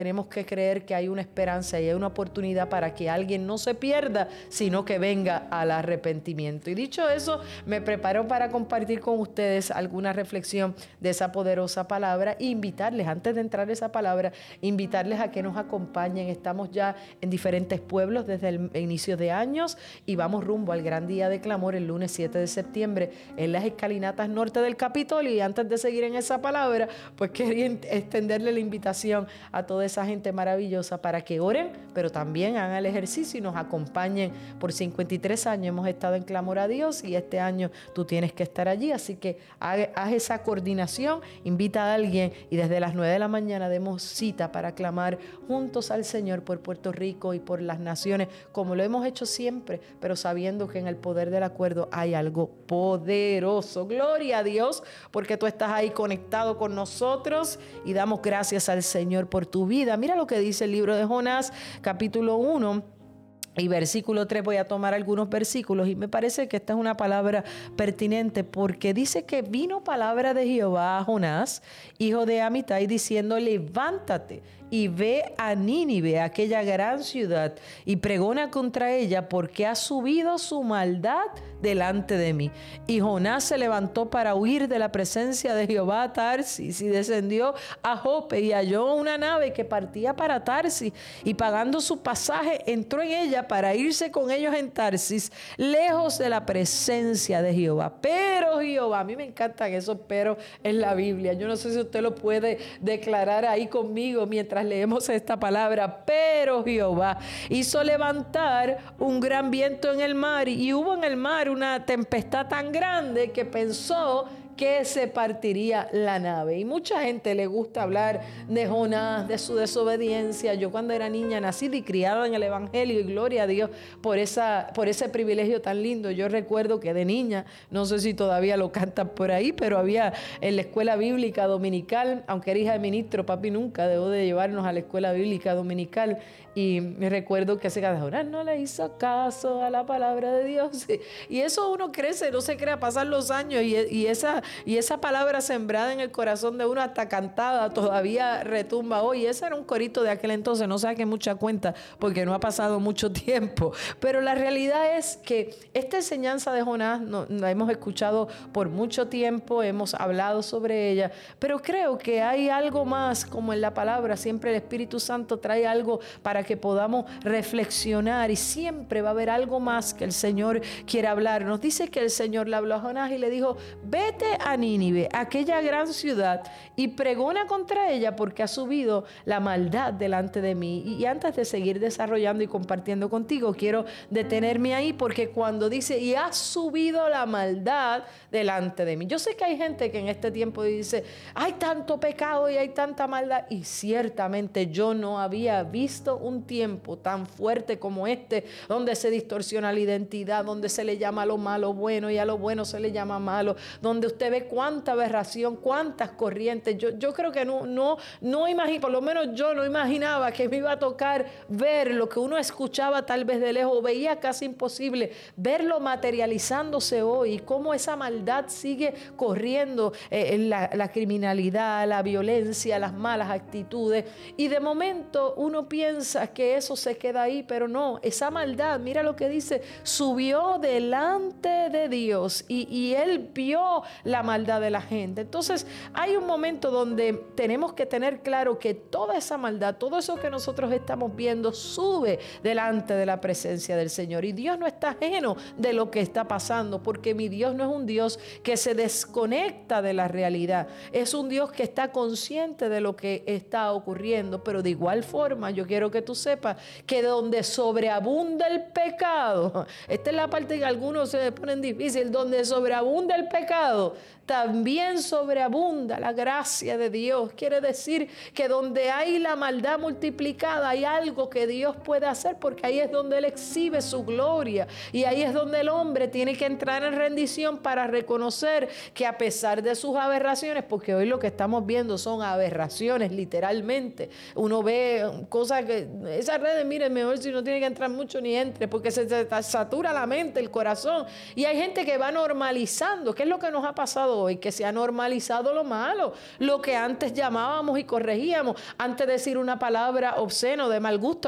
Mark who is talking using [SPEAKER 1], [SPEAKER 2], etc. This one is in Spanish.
[SPEAKER 1] Tenemos que creer que hay una esperanza y hay una oportunidad para que alguien no se pierda, sino que venga al arrepentimiento. Y dicho eso, me preparo para compartir con ustedes alguna reflexión de esa poderosa palabra e invitarles, antes de entrar a esa palabra, invitarles a que nos acompañen. Estamos ya en diferentes pueblos desde el inicio de años y vamos rumbo al gran día de clamor el lunes 7 de septiembre en las escalinatas norte del Capitolio. Y antes de seguir en esa palabra, pues quería extenderle la invitación a toda esa gente maravillosa para que oren, pero también hagan el ejercicio y nos acompañen. Por 53 años hemos estado en clamor a Dios y este año tú tienes que estar allí, así que haz esa coordinación, invita a alguien y desde las 9 de la mañana demos cita para clamar juntos al Señor por Puerto Rico y por las naciones, como lo hemos hecho siempre, pero sabiendo que en el poder del acuerdo hay algo poderoso. Gloria a Dios, porque tú estás ahí conectado con nosotros y damos gracias al Señor por tu vida. Mira lo que dice el libro de Jonás, capítulo 1 y versículo 3. Voy a tomar algunos versículos y me parece que esta es una palabra pertinente, porque dice que vino palabra de Jehová a Jonás, hijo de Amitai, diciendo: levántate y ve a Nínive, aquella gran ciudad, y pregona contra ella, porque ha subido su maldad delante de mí. Y Jonás se levantó para huir de la presencia de Jehová a Tarsis, y descendió a Jope, y halló una nave que partía para Tarsis, y pagando su pasaje entró en ella para irse con ellos en Tarsis, lejos de la presencia de Jehová. Pero Jehová, a mí me encantan esos pero en la Biblia. Yo no sé si usted lo puede declarar ahí conmigo mientras leemos esta palabra. Pero Jehová hizo levantar un gran viento en el mar, y hubo en el mar una tempestad tan grande que pensó que se partiría la nave. Y mucha gente le gusta hablar de Jonás, de su desobediencia. Yo cuando era niña, nacida y criada en el Evangelio, y gloria a Dios por ese privilegio tan lindo. Yo recuerdo que de niña, no sé si todavía lo cantan por ahí, pero había en la escuela bíblica dominical, aunque era hija de ministro, papi nunca dejó de llevarnos a la escuela bíblica dominical. Y me recuerdo que ese Jonás no le hizo caso a la palabra de Dios. Y eso uno crece, no se crea, pasan los años y esa palabra sembrada en el corazón de uno, hasta cantada, todavía retumba hoy. Ese era un corito de aquel entonces, no saque mucha cuenta porque no ha pasado mucho tiempo. Pero la realidad es que esta enseñanza de Jonás la hemos escuchado por mucho tiempo, hemos hablado sobre ella, pero creo que hay algo más, como en la palabra, siempre el Espíritu Santo trae algo para que podamos reflexionar, y siempre va a haber algo más que el Señor quiere hablar. Nos dice que el Señor le habló a Jonás y le dijo: vete a Nínive, aquella gran ciudad, y pregona contra ella, porque ha subido la maldad delante de mí. Y antes de seguir desarrollando y compartiendo contigo, quiero detenerme ahí, porque cuando dice y ha subido la maldad delante de mí, yo sé que hay gente que en este tiempo dice: hay tanto pecado y hay tanta maldad, y ciertamente yo no había visto un tiempo tan fuerte como este, donde se distorsiona la identidad, donde se le llama a lo malo bueno y a lo bueno se le llama malo, donde usted ve cuánta aberración, cuántas corrientes. Yo creo que no imagino, por lo menos yo no imaginaba que me iba a tocar ver lo que uno escuchaba tal vez de lejos, veía casi imposible verlo materializándose hoy, cómo esa maldad sigue corriendo, la criminalidad, la violencia, las malas actitudes, y de momento uno piensa que eso se queda ahí, pero no, esa maldad, mira lo que dice, subió delante de Dios, y Él vio la maldad de la gente. Entonces hay un momento donde tenemos que tener claro que toda esa maldad, todo eso que nosotros estamos viendo, sube delante de la presencia del Señor, y Dios no está ajeno de lo que está pasando, porque mi Dios no es un Dios que se desconecta de la realidad, es un Dios que está consciente de lo que está ocurriendo. Pero de igual forma yo quiero que tú sepas que donde sobreabunda el pecado, esta es la parte que algunos se ponen difícil, donde sobreabunda el pecado, también sobreabunda la gracia de Dios. Quiere decir que donde hay la maldad multiplicada, hay algo que Dios puede hacer, porque ahí es donde Él exhibe su gloria, y ahí es donde el hombre tiene que entrar en rendición para reconocer que a pesar de sus aberraciones, porque hoy lo que estamos viendo son aberraciones literalmente, uno ve cosas que esas redes, miren, mejor si no tiene que entrar mucho ni entre, porque se satura la mente, el corazón, y hay gente que va normalizando. ¿Qué es lo que nos ha pasado hoy, que se ha normalizado lo malo, lo que antes llamábamos y corregíamos, antes de decir una palabra obscena o de mal gusto.